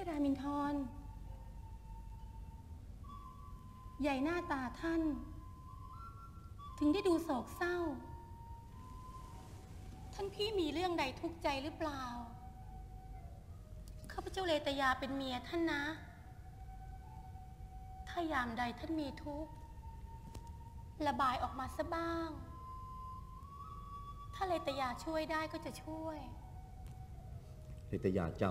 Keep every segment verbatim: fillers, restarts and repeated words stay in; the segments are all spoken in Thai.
รามินทรใหญ่หน้าตาท่านถึงได้ดูโศกเศร้าท่านพี่มีเรื่องใดทุกข์ใจหรือเปล่าข้าพเจ้าเลตยาเป็นเมียท่านนะถ้ายามใดท่านมีทุกข์ระบายออกมาซะบ้างถ้าเลตยาช่วยได้ก็จะช่วยเลตยาเจ้า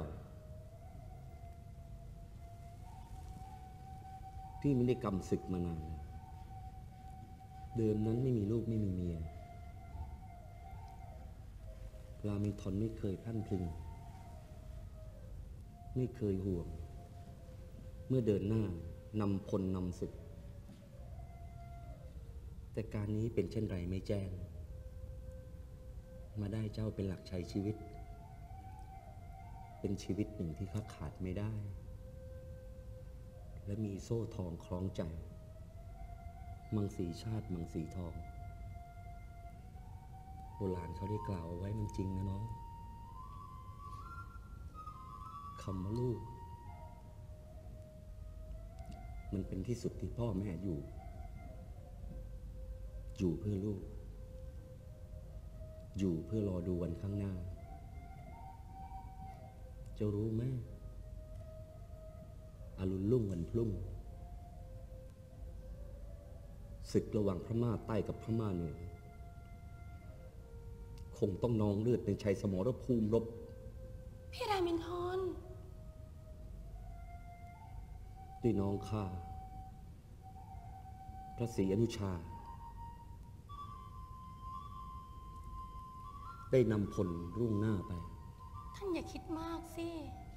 พี่ไม่ได้กำศึกมานานเดิมนั้นไม่มีลูกไม่มีเมียรามินทรไม่เคยพลั่นพลึงไม่เคยห่วงเมื่อเดินหน้านำพลนำศึกแต่การนี้เป็นเช่นไรไม่แจ้งมาได้เจ้าเป็นหลักชัยชีวิตเป็นชีวิตหนึ่งที่ข้าขาดไม่ได้และมีโซ่ทองคล้องใจมังสีชาติมังสีทองโบราณเขาได้กล่าวเอาไว้มันจริงนะน้องคำว่าลูกมันเป็นที่สุดที่พ่อแม่อยู่อยู่เพื่อลูกอยู่เพื่อรอดูวันข้างหน้าจะรู้ไหมอรุณรุ่งวันพรุ่งศึกระหว่างพม่าใต้กับพม่าเหนือคงต้องนองเลือดในชัยสมรภูมิรบพี่รามินทรด้วยน้องข้าพระศรีอนุชาได้นำพลรุ่งหน้าไปท่านอย่าคิดมากสิ